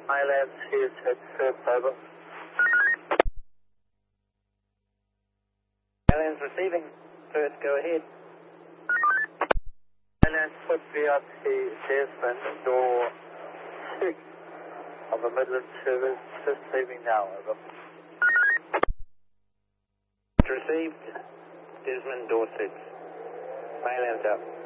Highlands here, set first, over. Highlands receiving. First, go ahead. Highlands put VRT Desmond, door 6 of the Midland service, just leaving now, over. Received. Desmond, door 6. Highlands out.